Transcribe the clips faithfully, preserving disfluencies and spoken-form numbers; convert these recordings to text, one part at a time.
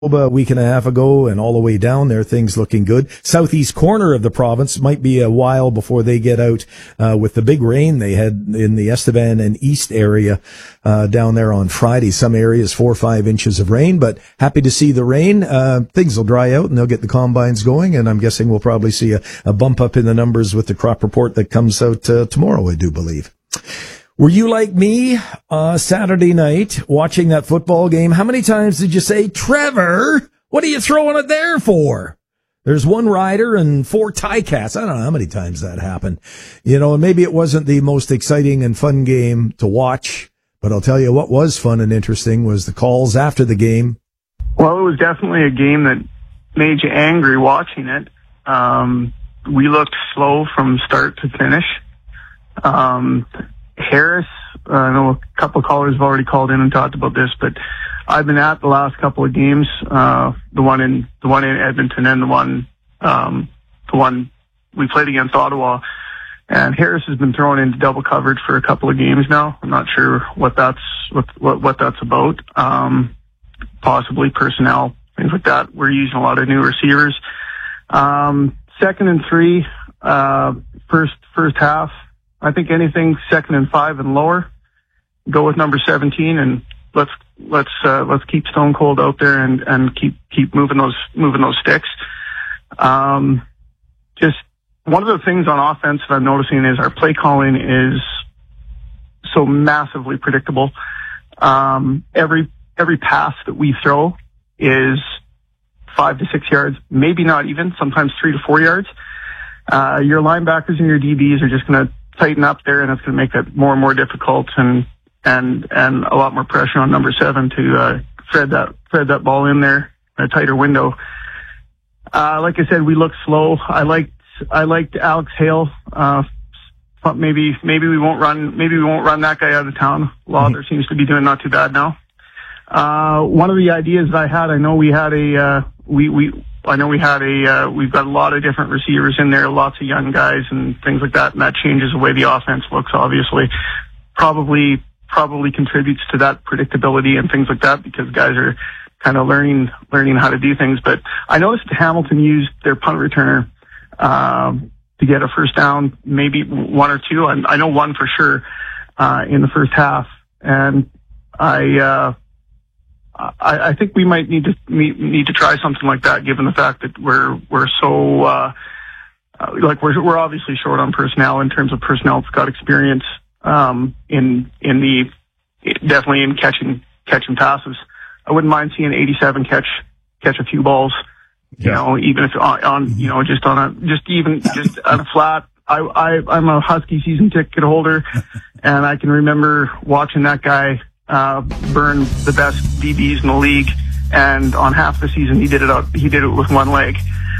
a week and a half ago, and all the way down there, things looking good. Southeast corner of the province might be a while before they get out uh, with the big rain they had in the Estevan and East area uh, down there on Friday. Some areas four or five inches of rain, but happy to see the rain. Uh, things will dry out and they'll get the combines going, and I'm guessing we'll probably see a, a bump up in the numbers with the crop report that comes out uh, tomorrow, I do believe. Were you like me uh, Saturday night watching that football game? How many times did you say, Trevor, what are you throwing it there for? There's one rider and four Ticats. I don't know how many times that happened. You know, and maybe it wasn't the most exciting and fun game to watch, but I'll tell you what was fun and interesting was the calls after the game. Well, it was definitely a game that made you angry watching it. Um, we looked slow from start to finish. Um, Harris, uh, I know a couple of callers have already called in and talked about this, but I've been at the last couple of games, uh, the one in, the one in Edmonton and the one, um, the one we played against Ottawa. And Harris has been thrown into double coverage for a couple of games now. I'm not sure what that's, what, what, what that's about. Um, possibly personnel, things like that. We're using a lot of new receivers. Um, second and three, uh, first, first half. I think anything second and five and lower, go with number seventeen, and let's let's uh, let's keep Stone Cold out there and, and keep keep moving those moving those sticks. Um, just one of the things on offense that I'm noticing is our play calling is so massively predictable. Um, every every pass that we throw is five to six yards, maybe not even, sometimes three to four yards. Uh, your linebackers and your D Bs are just going to tighten up there, and it's going to make it more and more difficult and and and a lot more pressure on number seven to uh, thread that thread that ball in there in a tighter window. Uh, like I said, we look slow. I liked I liked Alex Hale. Uh, maybe maybe we won't run maybe we won't run that guy out of town. Lauder seems to be doing not too bad now. Uh, one of the ideas that I had, I know we had a uh, we we. I know we had a, uh, we've got a lot of different receivers in there, lots of young guys and things like that, and that changes the way the offense looks, obviously. Probably, probably contributes to that predictability and things like that because guys are kind of learning, learning how to do things. But I noticed Hamilton used their punt returner, um, to get a first down, maybe one or two. I, I know one for sure, uh, in the first half. And I, uh, I, I think we might need to need to try something like that, given the fact that we're we're so uh, uh, like we're we're obviously short on personnel in terms of personnel that's got experience um, in in the definitely in catching catching passes. I wouldn't mind seeing eighty-seven catch catch a few balls, you yeah. know, even if on, on you know just on a just even just on a flat. I, I I'm a Husky season ticket holder, and I can remember watching that guy. Uh, burn the best D Bs in the league, and on half the season he did it out, he did it with one leg,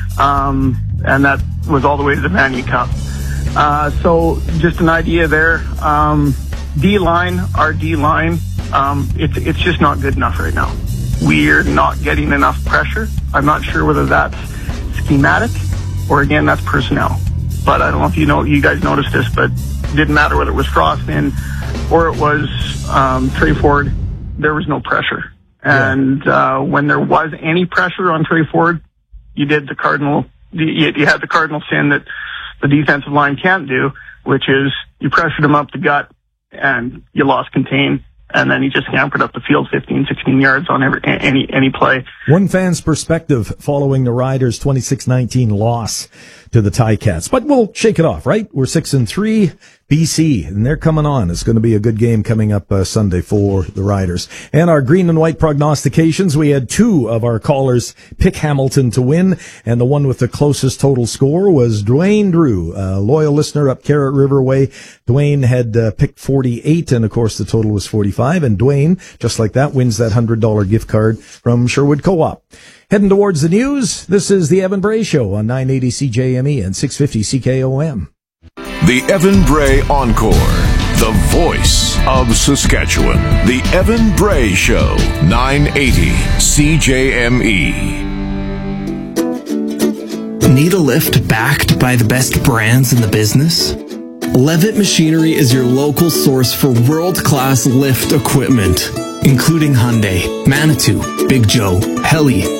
um, and that was all the way to the Vanier Cup. Uh, so just an idea there. Um, D line, our D line, um, it's it's just not good enough right now. We're not getting enough pressure. I'm not sure whether that's schematic or again that's personnel. But I don't know if you know you guys noticed this, but it didn't matter whether it was Frostin or it was um, Trey Ford, there was no pressure. And uh, when there was any pressure on Trey Ford, you did the Cardinal, you, you had the Cardinal sin that the defensive line can't do, which is you pressured him up the gut and you lost contain. And then he just hampered up the field fifteen, sixteen yards on every, any, any play. One fan's perspective following the Riders' twenty-six nineteen loss to the Ticats. But we'll shake it off, right? We're six and three, B C, and they're coming on. It's going to be a good game coming up uh, Sunday for the Riders. And our green and white prognostications, we had two of our callers pick Hamilton to win, and the one with the closest total score was Dwayne Drew, a loyal listener up Carrot River Way. Dwayne had uh, picked forty-eight, and of course the total was forty-five, and Dwayne, just like that, wins that one hundred dollars gift card from Sherwood Co-op. Heading towards the news, this is the Evan Bray Show on nine eighty C J M E and six fifty C K O M. The Evan Bray Encore, the voice of Saskatchewan. The Evan Bray Show, nine eighty C J M E. Need a lift backed by the best brands in the business? Levitt Machinery is your local source for world-class lift equipment. including Hyundai, Manitou, Big Joe, Heli,